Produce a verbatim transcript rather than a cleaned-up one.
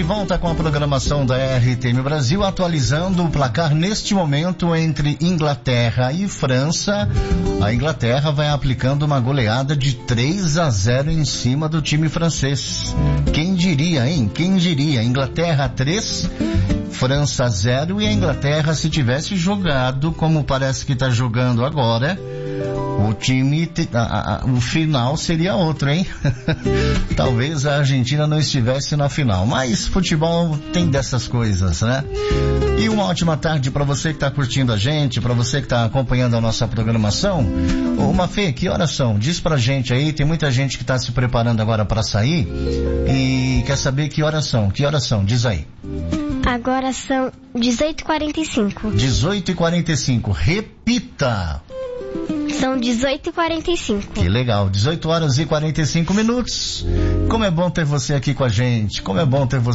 de volta com a programação da R T M Brasil, atualizando o placar neste momento entre Inglaterra e França. A Inglaterra vai aplicando uma goleada de três a zero em cima do time francês. Quem diria, hein? Quem diria? Inglaterra três, França zero, e a Inglaterra, se tivesse jogado como parece que está jogando agora, o time, a, a, o final seria outro, hein? Talvez a Argentina não estivesse na final, mas futebol tem dessas coisas, né? E uma ótima tarde para você que está curtindo a gente, para você que está acompanhando a nossa programação. Ô Mafê, que horas são? Diz pra gente aí, tem muita gente que está se preparando agora para sair e quer saber que horas são. Que horas são? Diz aí. Agora são dezoito e quarenta e cinco. dezoito e quarenta e cinco. Repita. São dezoito e quarenta e cinco. Que legal, dezoito horas e quarenta e cinco minutos. Como é bom ter você aqui com a gente. Como é bom ter você